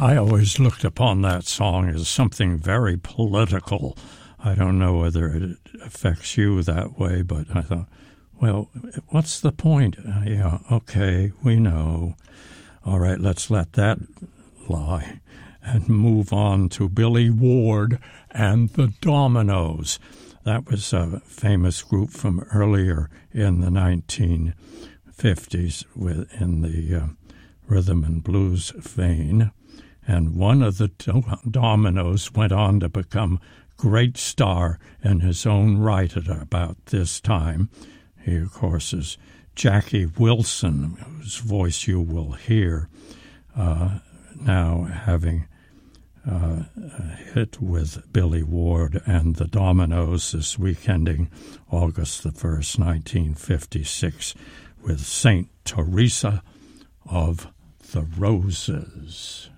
I always looked upon that song as something very political. I don't know whether it affects you that way, but I thought, well, what's the point? Yeah, okay, we know. All right, let's let that lie and move on to Billy Ward and the Dominoes. That was a famous group from earlier in the 1950s in the rhythm and blues vein. And one of the Dominoes went on to become great star in his own right at about this time. He, of course, is Jackie Wilson, whose voice you will hear now having a hit with Billy Ward and the Dominoes this week, ending August the 1st, 1956, with Saint Teresa of the Roses.